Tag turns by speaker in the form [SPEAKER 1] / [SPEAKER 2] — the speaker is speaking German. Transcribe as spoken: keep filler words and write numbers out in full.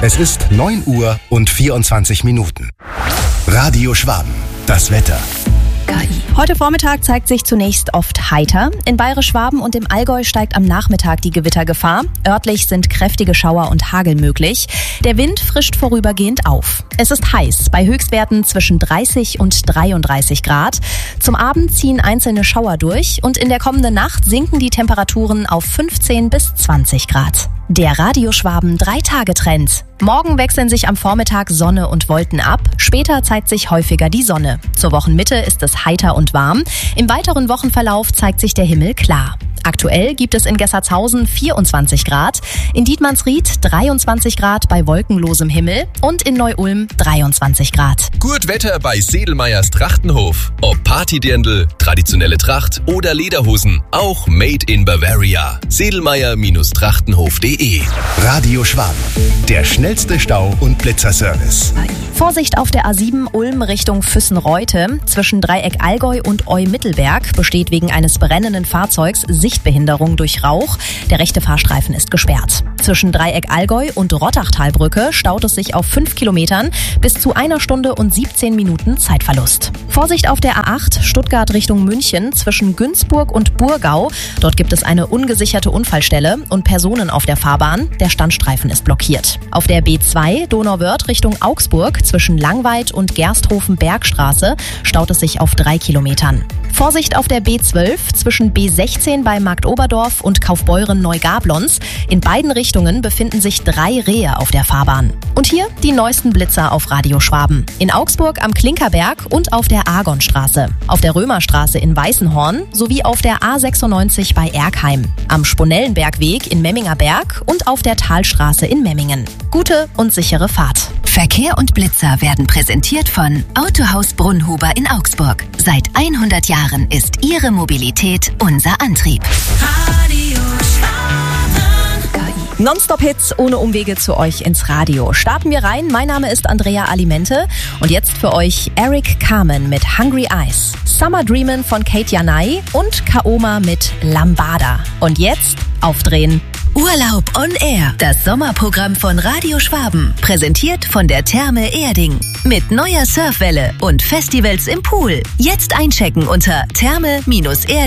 [SPEAKER 1] Es ist neun Uhr und vierundzwanzig Minuten. Radio Schwaben, das Wetter.
[SPEAKER 2] K I. Heute Vormittag zeigt sich zunächst oft heiter. In Bayerisch-Schwaben und im Allgäu steigt am Nachmittag die Gewittergefahr. Örtlich sind kräftige Schauer und Hagel möglich. Der Wind frischt vorübergehend auf. Es ist heiß, bei Höchstwerten zwischen dreißig und dreiunddreißig Grad. Zum Abend ziehen einzelne Schauer durch und in der kommenden Nacht sinken die Temperaturen auf fünfzehn bis zwanzig Grad. Der Radio Schwaben drei-Tage-Trend. Morgen wechseln sich am Vormittag Sonne und Wolken ab. Später zeigt sich häufiger die Sonne. Zur Wochenmitte ist es heiter und warm. Im weiteren Wochenverlauf zeigt sich der Himmel klar. Aktuell gibt es in Gessertshausen vierundzwanzig Grad, in Dietmannsried dreiundzwanzig Grad bei wolkenlosem Himmel und in Neu-Ulm dreiundzwanzig Grad.
[SPEAKER 3] Gut Wetter bei Sedelmeyers Trachtenhof. Ob Partydirndl, traditionelle Tracht oder Lederhosen, auch made in Bavaria. sedelmeyer Trachtenhof punkt de.
[SPEAKER 1] Radio Schwaben, der schnellste Stau- und Blitzerservice.
[SPEAKER 2] Vorsicht auf der A sieben Ulm Richtung Füssen-Reute. Zwischen Dreieck Allgäu und Eu-Mittelberg besteht wegen eines brennenden Fahrzeugs Sichtbehinderung durch Rauch. Der rechte Fahrstreifen ist gesperrt. Zwischen Dreieck Allgäu und Rottachtalbrücke staut es sich auf fünf Kilometern bis zu einer Stunde und siebzehn Minuten Zeitverlust. Vorsicht auf der A acht Stuttgart Richtung München zwischen Günzburg und Burgau. Dort gibt es eine ungesicherte Unfallstelle und Personen auf der Fahrbahn. Der Standstreifen ist blockiert. Auf der B zwei Donauwörth Richtung Augsburg zwischen Langweid und Gersthofen-Bergstraße staut es sich auf drei Kilometern. Vorsicht auf der B zwölf zwischen B sechzehn bei Marktoberdorf und Kaufbeuren-Neugablonz. In beiden Richtungen befinden sich drei Rehe auf der Fahrbahn. Und hier die neuesten Blitzer auf Radio Schwaben. In Augsburg am Klinkerberg und auf der Argonstraße. Auf der Römerstraße in Weißenhorn sowie auf der A sechsundneunzig bei Erkheim. Am Sponellenbergweg in Memmingerberg und auf der Talstraße in Memmingen. Gute und sichere Fahrt.
[SPEAKER 4] Verkehr und Blitzer werden präsentiert von Autohaus Brunnhuber in Augsburg. Seit hundert Jahren ist Ihre Mobilität unser Antrieb.
[SPEAKER 2] Radio Schwaben. Nonstop-Hits ohne Umwege zu euch ins Radio. Starten wir rein. Mein Name ist Andrea Alimente und jetzt für euch Eric Carmen mit Hungry Eyes, Summer Dreamin' von Kate Janai und Kaoma mit Lambada. Und jetzt aufdrehen.
[SPEAKER 4] Urlaub on Air, das Sommerprogramm von Radio Schwaben, präsentiert von der Therme Erding. Mit neuer Surfwelle und Festivals im Pool. Jetzt einchecken unter therme Erding.